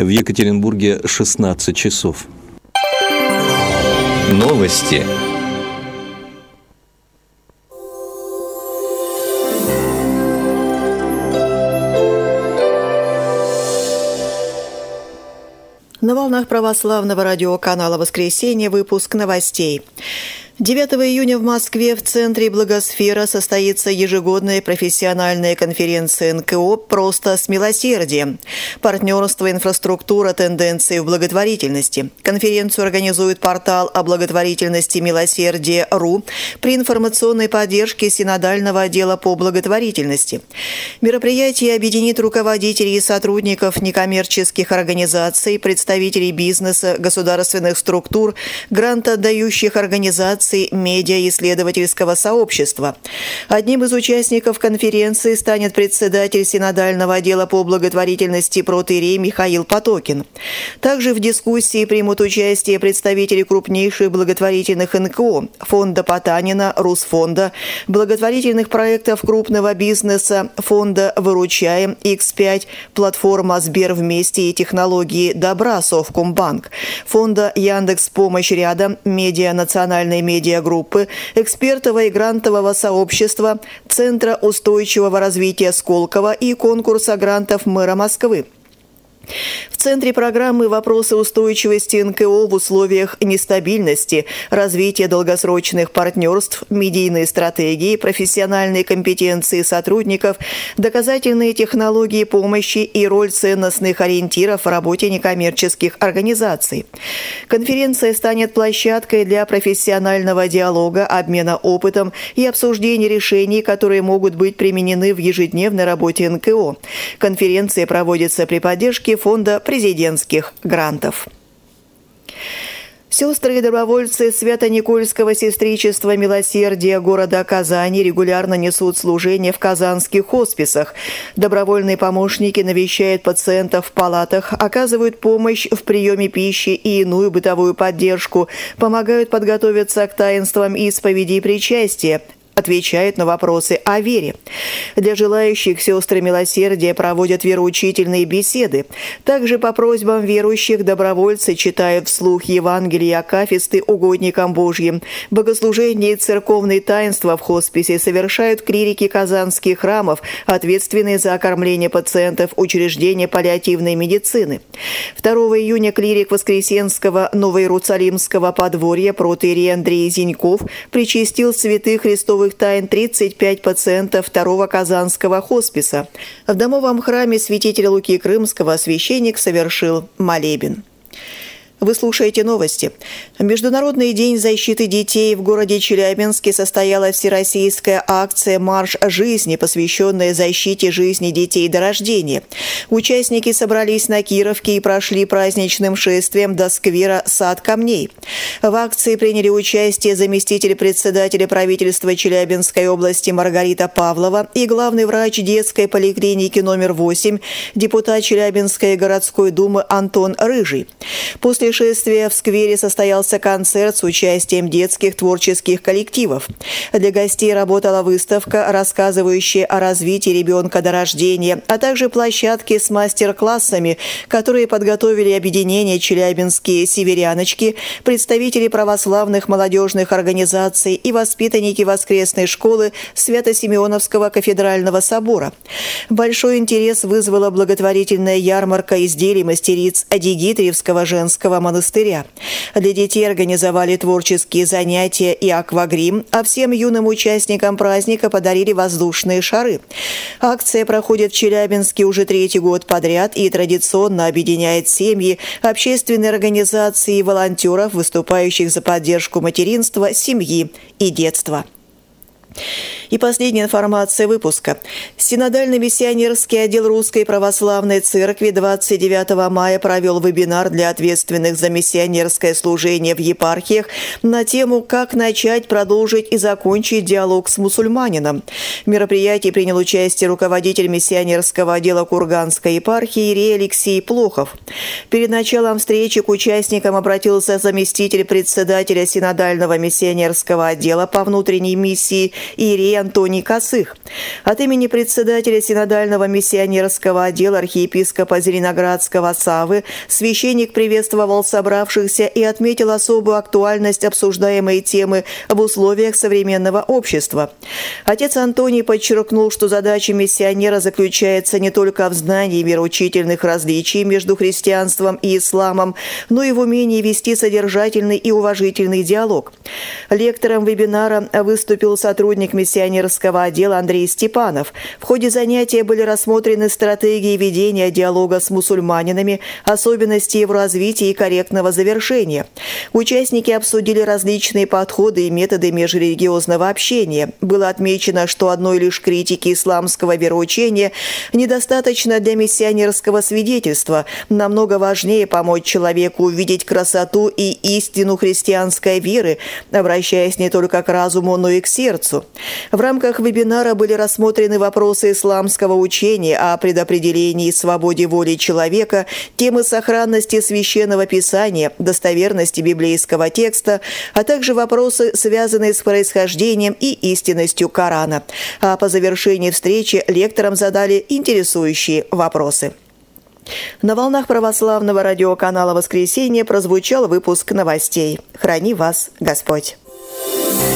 В Екатеринбурге 16 часов. Новости. На волнах православного радиоканала «Воскресенье» выпуск новостей. 9 июня в Москве в Центре Благосфера состоится ежегодная профессиональная конференция НКО «Просто с милосердием». Партнерство, инфраструктура, тенденции в благотворительности. Конференцию организует портал о благотворительности «Милосердие.ру» при информационной поддержке Синодального отдела по благотворительности. Мероприятие объединит руководителей и сотрудников некоммерческих организаций, представителей бизнеса, государственных структур, грантоотдающих организаций, медиа-исследовательского сообщества. Одним из участников конференции станет председатель Синодального отдела по благотворительности протоиерей Михаил Потокин. Также в дискуссии примут участие представители крупнейших благотворительных НКО, фонда Потанина, Русфонда, благотворительных проектов крупного бизнеса, фонда «Выручаем», X5, платформа «Сбер вместе» и технологии добра Совкомбанк, фонда «Яндекс.Помощь рядом», медиа национальной медиагруппы, экспертного и грантового сообщества, Центра устойчивого развития Сколково и конкурса грантов мэра Москвы. В центре программы вопросы устойчивости НКО в условиях нестабильности, развития долгосрочных партнерств, медийные стратегии, профессиональные компетенции сотрудников, доказательные технологии помощи и роль ценностных ориентиров в работе некоммерческих организаций. Конференция станет площадкой для профессионального диалога, обмена опытом и обсуждения решений, которые могут быть применены в ежедневной работе НКО. Конференция проводится при поддержке фонда президентских грантов. Сестры и добровольцы Свято-Никольского сестричества «Милосердия» города Казани регулярно несут служение в казанских хосписах. Добровольные помощники навещают пациентов в палатах, оказывают помощь в приеме пищи и иную бытовую поддержку, помогают подготовиться к таинствам исповеди и причастия, отвечают на вопросы о вере. Для желающих сестры милосердия проводят вероучительные беседы. Также по просьбам верующих добровольцы читают вслух Евангелие и акафисты угодникам Божьим. Богослужения и церковные таинства в хосписе совершают клирики казанских храмов, ответственные за окормление пациентов учреждения паллиативной медицины. 2 июня клирик Воскресенского Новоиерусалимского подворья протоиерей Андрей Зиньков причастил святых Христовых тайн 35 пациентов второго казанского хосписа. В домовом храме святителя Луки Крымского священник совершил молебен. Вы слушаете новости. Международный день защиты детей в городе Челябинске состоялась всероссийская акция «Марш жизни», посвященная защите жизни детей до рождения. Участники собрались на Кировке и прошли праздничным шествием до сквера «Сад камней». В акции приняли участие заместитель председателя правительства Челябинской области Маргарита Павлова и главный врач детской поликлиники номер 8, депутат Челябинской городской думы Антон Рыжий. После шествия в сквере состоялся концерт с участием детских творческих коллективов. Для гостей работала выставка, рассказывающая о развитии ребенка до рождения, а также площадки с мастер-классами, которые подготовили объединение «Челябинские северяночки», представители православных молодежных организаций и воспитанники воскресной школы Свято-Симеоновского кафедрального собора. Большой интерес вызвала благотворительная ярмарка изделий мастериц Адигитриевского женского монастыря. Для детей организовали творческие занятия и аквагрим, а всем юным участникам праздника подарили воздушные шары. Акция проходит в Челябинске уже 3-й год подряд и традиционно объединяет семьи, общественные организации и волонтеров, выступающих за поддержку материнства, семьи и детства. И последняя информация выпуска. Синодальный миссионерский отдел Русской Православной Церкви 29 мая провел вебинар для ответственных за миссионерское служение в епархиях на тему «Как начать, продолжить и закончить диалог с мусульманином». В мероприятии принял участие руководитель миссионерского отдела Курганской епархии иерей Алексей Плохов. Перед началом встречи к участникам обратился заместитель председателя Синодального миссионерского отдела по внутренней миссии иерей Антоний Косых. От имени председателя Синодального миссионерского отдела архиепископа Зеленоградского Саввы священник приветствовал собравшихся и отметил особую актуальность обсуждаемой темы в условиях современного общества. Отец Антоний подчеркнул, что задача миссионера заключается не только в знании вероучительных различий между христианством и исламом, но и в умении вести содержательный и уважительный диалог. Лектором вебинара выступил сотрудник миссионерского отдела Андрей Степанов. В ходе занятия были рассмотрены стратегии ведения диалога с мусульманинами, особенности его развития и корректного завершения. Участники обсудили различные подходы и методы межрелигиозного общения. Было отмечено, что одной лишь критики исламского вероучения недостаточно для миссионерского свидетельства. Намного важнее помочь человеку увидеть красоту и истину христианской веры, обращаясь не только к разуму, но и к сердцу. В рамках вебинара были рассмотрены вопросы исламского учения о предопределении и свободе воли человека, темы сохранности священного писания, достоверности библейского текста, а также вопросы, связанные с происхождением и истинностью Корана. А по завершении встречи лекторам задали интересующие вопросы. На волнах православного радиоканала «Воскресенье» прозвучал выпуск новостей. Храни вас Господь!